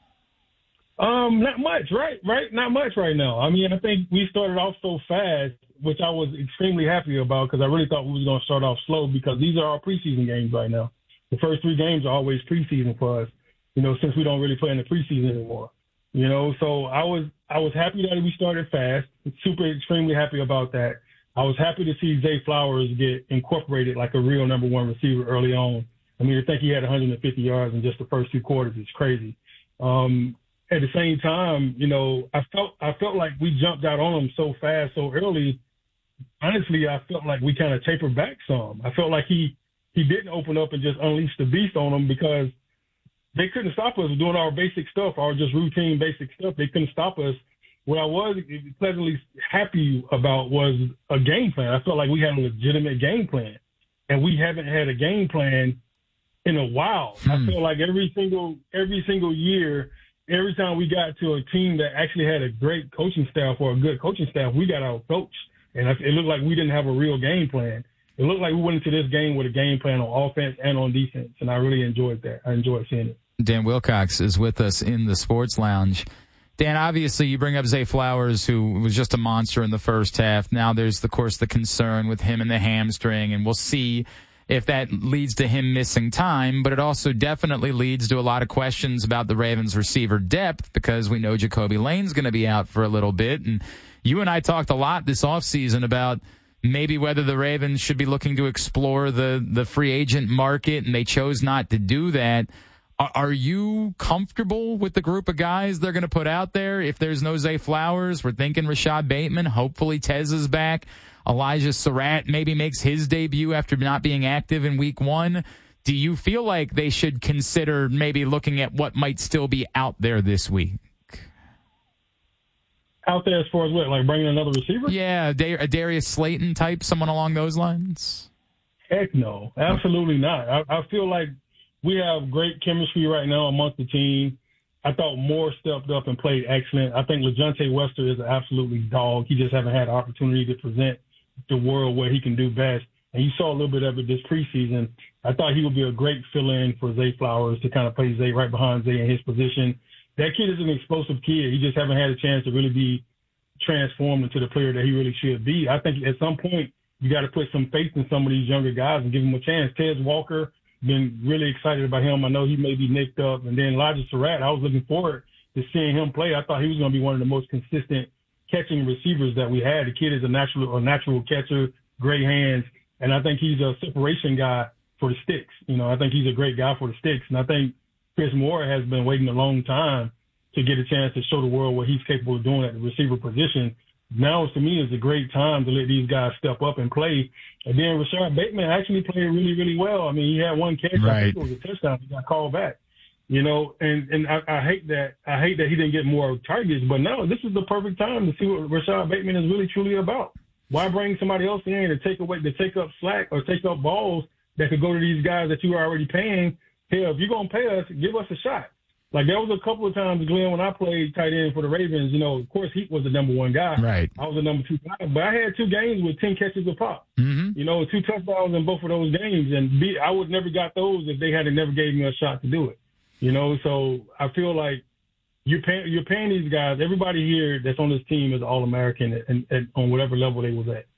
Not much, right? Not much right now. I mean, I think we started off so fast, which I was extremely happy about because I really thought we was going to start off slow because these are our preseason games right now. The first 3 games are always preseason for us, since we don't really play in the preseason anymore. So I was happy that we started fast. Super extremely happy about that. I was happy to see Zay Flowers get incorporated like a real number 1 receiver early on. I mean, to think he had 150 yards in just the first 2 quarters is crazy. At the same time, I felt like we jumped out on him so fast, so early. Honestly, I felt like we kind of tapered back some. I felt like he didn't open up and just unleash the beast on them because they couldn't stop us doing our basic stuff, our just routine basic stuff. They couldn't stop us. What I was pleasantly happy about was a game plan. I felt like we had a legitimate game plan, and we haven't had a game plan in a while. I feel like every single year, every time we got to a team that actually had a great coaching staff or a good coaching staff, we got out-coached. And it looked like we didn't have a real game plan. It looked like we went into this game with a game plan on offense and on defense, and I really enjoyed that. I enjoyed seeing it. Dan Wilcox is with us in the Sports Lounge. Dan, obviously you bring up Zay Flowers, who was just a monster in the first half. Now there's, of course, the concern with him and the hamstring, and we'll see if that leads to him missing time, but it also definitely leads to a lot of questions about the Ravens receiver depth because we know Jacoby Lane's going to be out for a little bit. And you and I talked a lot this offseason about maybe whether the Ravens should be looking to explore the free agent market, and they chose not to do that. Are you comfortable with the group of guys they're going to put out there? If there's no Zay Flowers, we're thinking Rashad Bateman. Hopefully Tez is back. Elijah Surratt maybe makes his debut after not being active in week 1. Do you feel like they should consider maybe looking at what might still be out there this week? Out there as far as what, like bringing another receiver? Yeah, a Darius Slayton type, someone along those lines? Heck no, absolutely not. I feel like we have great chemistry right now amongst the team. I thought Moore stepped up and played excellent. I think LeJounte Wester is an absolutely dog. He just haven't had an opportunity to present the world where he can do best. And you saw a little bit of it this preseason. I thought he would be a great fill-in for Zay Flowers to kind of play Zay right behind Zay in his position. That kid is an explosive kid. He just haven't had a chance to really be transformed into the player that he really should be. I think at some point you got to put some faith in some of these younger guys and give them a chance. Tez Walker, been really excited about him. I know he may be nicked up. And then Elijah Surratt, I was looking forward to seeing him play. I thought he was going to be one of the most consistent catching receivers that we had. The kid is a natural catcher, great hands, and I think he's a separation guy for the sticks. I think he's a great guy for the sticks. And I think Chris Moore has been waiting a long time to get a chance to show the world what he's capable of doing at the receiver position. Now, to me, is a great time to let these guys step up and play. And then Rashad Bateman actually played really, really well. I mean, he had one catch. Right. I think it was a touchdown. He got called back. And I hate that. I hate that he didn't get more targets. But no, this is the perfect time to see what Rashad Bateman is really, truly about. Why bring somebody else in to take up slack or take up balls that could go to these guys that you are already paying? Hell, if you're going to pay us, give us a shot. Like, there was a couple of times, Glenn, when I played tight end for the Ravens, of course, Heat was the number 1 guy. Right. I was the number 2 guy. But I had 2 games with 10 catches a pop. Mm-hmm. 2 touchdowns in both of those games. And I would never got those if they had never gave me a shot to do it. So I feel like you're paying these guys. Everybody here that's on this team is All-American and on whatever level they was at.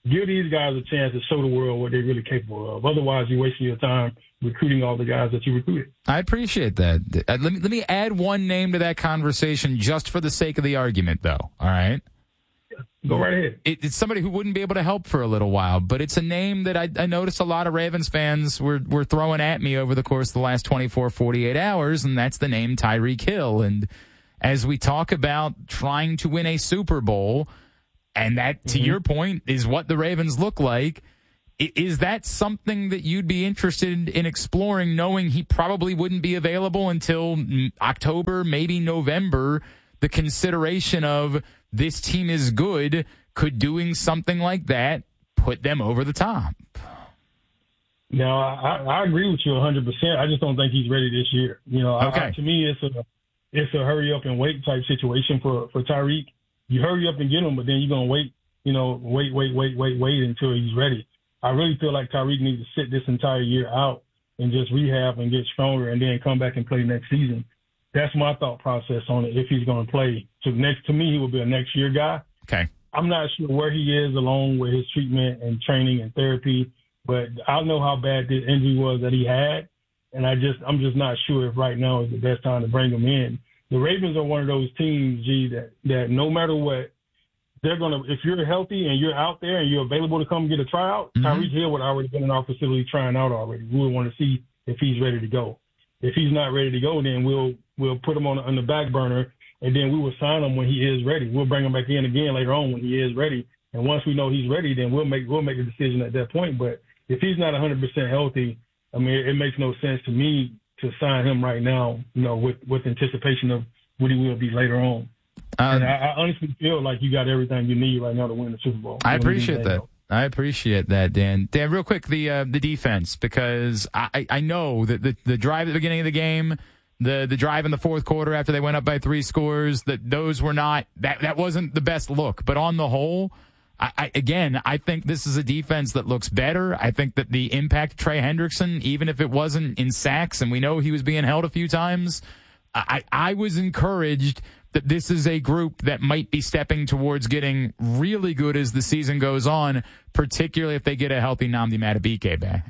Give these guys a chance to show the world what they're really capable of. Otherwise, you're wasting your time recruiting all the guys that you recruited. I appreciate that. Let me add one name to that conversation just for the sake of the argument, though. All right? Go right ahead. It's somebody who wouldn't be able to help for a little while, but it's a name that I noticed a lot of Ravens fans were throwing at me over the course of the last 24, 48 hours, and that's the name Tyreek Hill. And as we talk about trying to win a Super Bowl, and that, to your point, is what the Ravens look like, is that something that you'd be interested in exploring, knowing he probably wouldn't be available until October, maybe November? The consideration of this team is good, could doing something like that put them over the top? No, I agree with you 100%. I just don't think he's ready this year. You know, okay. To me, it's a hurry up and wait type situation for Tyreek. You hurry up and get him, but then you're gonna wait. You know, wait until he's ready. I really feel like Tyreek needs to sit this entire year out and just rehab and get stronger, and then come back and play next season. That's my thought process on it. If he's going to play, to me, he will be a next year guy. Okay. I'm not sure where he is along with his treatment and training and therapy, but I know how bad this injury was that he had, and I'm just not sure if right now is the best time to bring him in. The Ravens are one of those teams, G, that no matter what, they're gonna. If you're healthy and you're out there and you're available to come get a tryout, Tyreek Hill would already been in our facility trying out already. We would want to see if he's ready to go. If he's not ready to go, then we'll put him on the back burner, and then we will sign him when he is ready. We'll bring him back in again later on when he is ready. And once we know he's ready, then we'll make a decision at that point. But if he's not 100% healthy, I mean, it makes no sense to me to sign him right now, you know, with anticipation of what he will be later on. And I honestly feel like you got everything you need right now to win the Super Bowl. I appreciate that. I appreciate that, Dan. Dan, real quick, the defense, because I know that the drive at the beginning of the game, the drive in the fourth quarter after they went up by 3 scores, those were not that wasn't the best look. But on the whole, I think this is a defense that looks better. I think that the impact of Trey Hendrickson, even if it wasn't in sacks, and we know he was being held a few times, I was encouraged that this is a group that might be stepping towards getting really good as the season goes on, particularly if they get a healthy Nnamdi Madubuike back.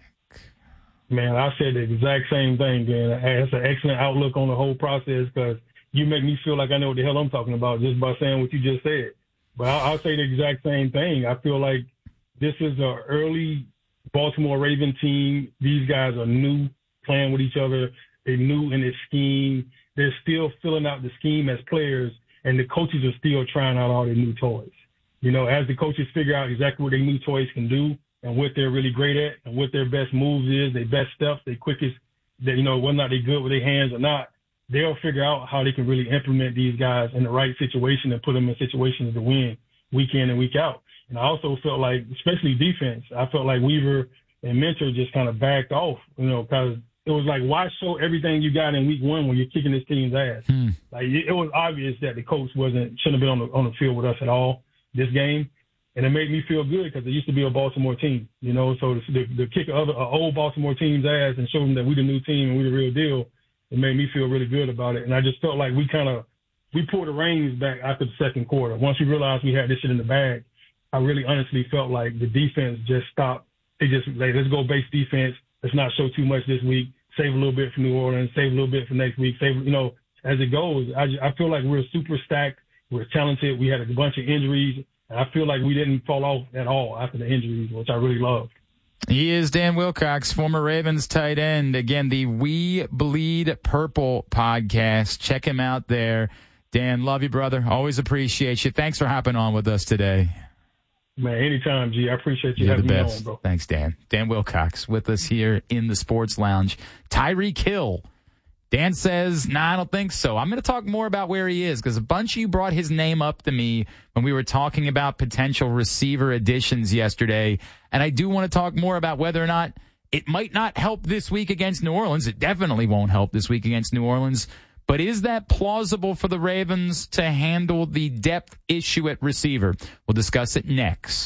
Man, I said the exact same thing, Dan. It's an excellent outlook on the whole process because you make me feel like I know what the hell I'm talking about just by saying what you just said. But I'll say the exact same thing. I feel like this is an early Baltimore Raven team. These guys are new, playing with each other. They're new in this scheme. They're still filling out the scheme as players, and the coaches are still trying out all their new toys. You know, as the coaches figure out exactly what their new toys can do and what they're really great at and what their best moves is, their best stuff, their quickest, whether or not they're good with their hands or not, they'll figure out how they can really implement these guys in the right situation and put them in situations to win week in and week out. And I also felt like, especially defense, I felt like Weaver and Mentor just kind of backed off, because it was like, why show everything you got in week 1 when you're kicking this team's ass? Like, it was obvious that the coach shouldn't have been on the field with us at all this game. And it made me feel good because it used to be a Baltimore team, so to kick an old Baltimore team's ass and show them that we the new team and we the real deal, it made me feel really good about it. And I just felt like we pulled the reins back after the second quarter. Once we realized we had this shit in the bag, I really honestly felt like the defense just stopped. They just like, let's go base defense. Let's not show too much this week. Save a little bit for New Orleans. Save a little bit for next week. Save, as it goes. I feel like we're super stacked. We're talented. We had a bunch of injuries, and I feel like we didn't fall off at all after the injuries, which I really loved. He is Dan Wilcox, former Ravens tight end. Again, the We Bleed Purple podcast. Check him out there. Dan, love you, brother. Always appreciate you. Thanks for hopping on with us today. Man, anytime, G. I appreciate you You're having the me best. on, bro. Thanks, Dan. Dan Wilcox with us here in the Sports Lounge. Tyreek Hill. Dan says, I don't think so. I'm going to talk more about where he is because a bunch of you brought his name up to me when we were talking about potential receiver additions yesterday. And I do want to talk more about whether or not it might not help this week against New Orleans. It definitely won't help this week against New Orleans. But is that plausible for the Ravens to handle the depth issue at receiver? We'll discuss it next.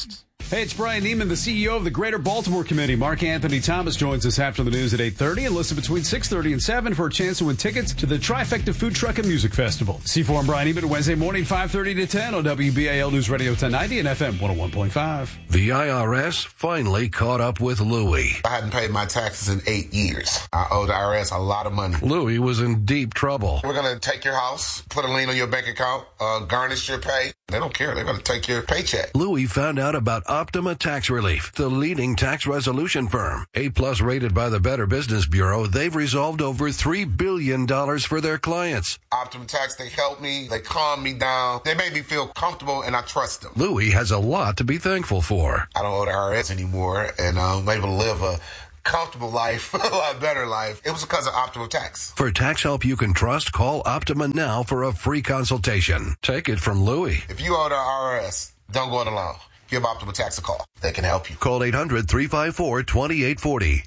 Hey, it's Brian Neiman, the CEO of the Greater Baltimore Committee. Mark Anthony Thomas joins us after the news at 8:30 and listen between 6:30 and 7 for a chance to win tickets to the Trifecta Food Truck and Music Festival. C4 and Brian Neiman, Wednesday morning, 5:30 to 10 on WBAL News Radio 1090 and FM 101.5. The IRS finally caught up with Louie. I hadn't paid my taxes in 8 years. I owe the IRS a lot of money. Louie was in deep trouble. We're going to take your house, put a lien on your bank account, garnish your pay. They don't care. They're going to take your paycheck. Louie found out about Optima Tax Relief, the leading tax resolution firm. A-plus rated by the Better Business Bureau, they've resolved over $3 billion for their clients. Optima Tax, they helped me. They calmed me down. They made me feel comfortable, and I trust them. Louie has a lot to be thankful for. I don't owe the IRS anymore, and I'm able to live a comfortable life, a lot better life. It was because of Optima Tax. For tax help you can trust, call Optima now for a free consultation. Take it from Louie. If you owe the IRS, don't go it alone. Give Optima Tax a call. They can help you. Call 800-354-2840.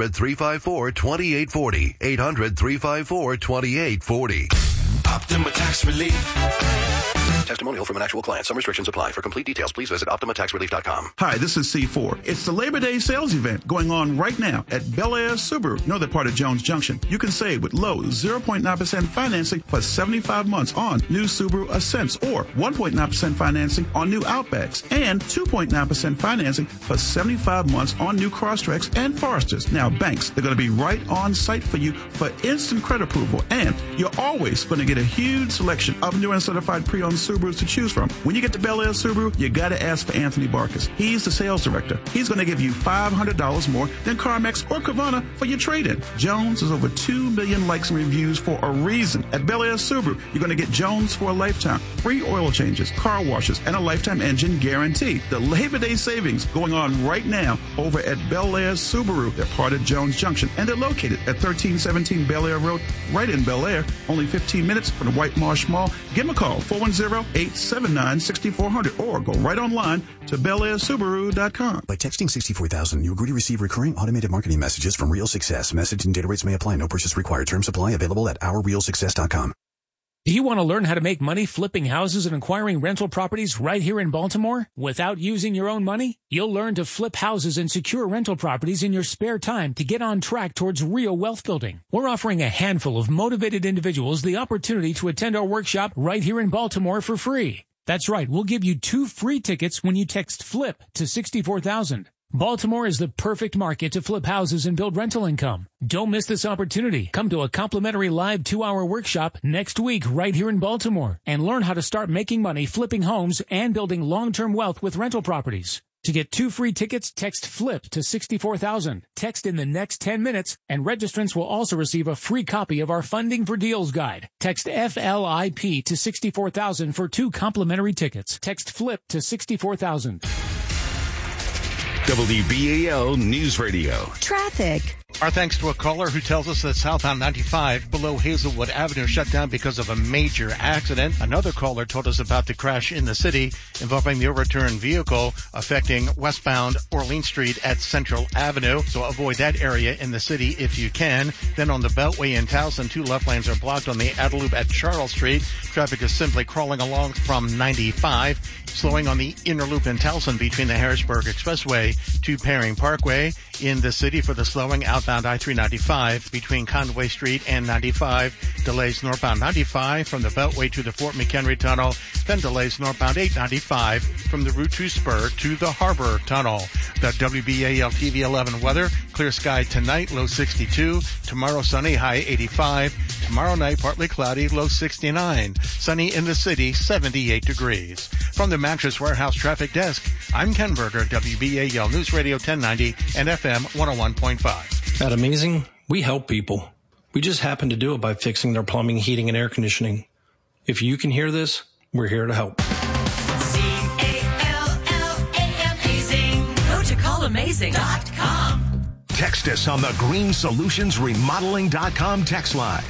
800-354-2840. 800-354-2840. Optima Tax Relief. Testimonial from an actual client. Some restrictions apply. For complete details, please visit OptimaTaxRelief.com. Hi, this is C4. It's the Labor Day sales event going on right now at Bel Air Subaru, northern part of Jones Junction. You can save with low 0.9% financing for 75 months on new Subaru Ascents or 1.9% financing on new Outbacks and 2.9% financing for 75 months on new Crosstreks and Foresters. Now, banks, they're going to be right on site for you for instant credit approval, and you're always going to get a huge selection of new and certified pre-owned Subarus to choose from. When you get to Bel Air Subaru, you got to ask for Anthony Barkus. He's the sales director. He's going to give you $500 more than CarMax or Carvana for your trade-in. Jones has over 2 million likes and reviews for a reason. At Bel Air Subaru, you're going to get Jones for a lifetime, free oil changes, car washes, and a lifetime engine guarantee. The Labor Day savings going on right now over at Bel Air Subaru. They're part of Jones Junction, and they're located at 1317 Bel Air Road, right in Bel Air, only 15 minutes from the White Marsh Mall. Give them a call, 410-879-6400, or go right online to BelAirSubaru.com. By texting 64,000, you agree to receive recurring automated marketing messages from Real Success. Message and data rates may apply. No purchase required. Terms apply. Available at OurRealSuccess.com. Do you want to learn how to make money flipping houses and acquiring rental properties right here in Baltimore without using your own money? You'll learn to flip houses and secure rental properties in your spare time to get on track towards real wealth building. We're offering a handful of motivated individuals the opportunity to attend our workshop right here in Baltimore for free. That's right, we'll give you 2 free tickets when you text FLIP to 64,000. Baltimore is the perfect market to flip houses and build rental income. Don't miss this opportunity. Come to a complimentary live 2-hour workshop next week right here in Baltimore and learn how to start making money flipping homes and building long-term wealth with rental properties. To get 2 free tickets, text FLIP to 64,000. Text in the next 10 minutes, and registrants will also receive a free copy of our Funding for Deals guide. Text FLIP to 64,000 for 2 complimentary tickets. Text FLIP to 64,000. WBAL News Radio. Traffic. Our thanks to a caller who tells us that southbound 95 below Hazelwood Avenue shut down because of a major accident. Another caller told us about the crash in the city involving the overturned vehicle affecting westbound Orleans Street at Central Avenue. So avoid that area in the city if you can. Then on the Beltway in Towson, 2 left lanes are blocked on the outer loop at Charles Street. Traffic is simply crawling along from 95. Slowing on the inner loop in Towson between the Harrisburg Expressway to Paring Parkway. In the city for the slowing outbound I-395 between Conway Street and 95. Delays northbound 95 from the Beltway to the Fort McHenry Tunnel. Then delays northbound 895 from the Route 2 spur to the Harbor Tunnel. The WBAL TV 11 weather. Clear sky tonight, low 62. Tomorrow sunny, high 85. Tomorrow night partly cloudy, low 69. Sunny in the city, 78 degrees. From the Mattress Warehouse Traffic Desk, I'm Ken Berger, WBAL News Radio 1090 and FM 101.5. At Amazing, we help people. We just happen to do it by fixing their plumbing, heating, and air conditioning. If you can hear this, we're here to help. C-A-L-L-A-M-Azing. Go to callamazing.com. Text us on the GreenSolutionsRemodeling.com text line.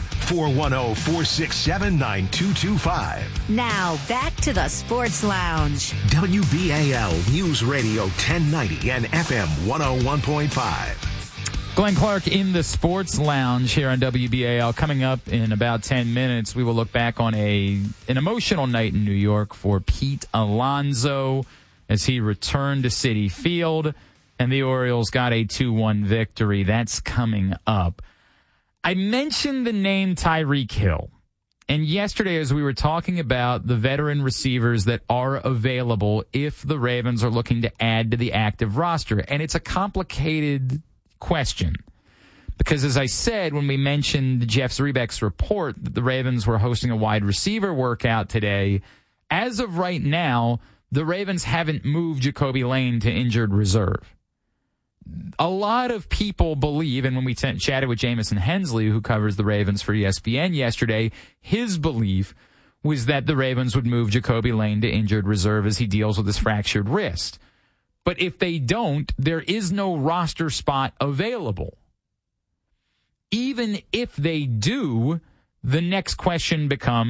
410-467-9225. Now, back to the Sports Lounge. WBAL News Radio 1090 and FM 101.5. Glenn Clark in the Sports Lounge here on WBAL. Coming up in about 10 minutes, we will look back on an emotional night in New York for Pete Alonso. as he returned to Citi Field, and the Orioles got a 2-1 victory. That's coming up. I mentioned the name Tyreek Hill. And yesterday, as we were talking about the veteran receivers that are available if the Ravens are looking to add to the active roster, and it's a complicated question. Because as I said, when we mentioned Jeff Zrebiec's report that the Ravens were hosting a wide receiver workout today, as of right now, the Ravens haven't moved Jacoby Lane to injured reserve. A lot of people believe, and when we chatted with Jamison Hensley, who covers the Ravens for ESPN yesterday, his belief was that the Ravens would move Jacoby Lane to injured reserve as he deals with his fractured wrist. But if they don't, there is no roster spot available. Even if they do, the next question becomes,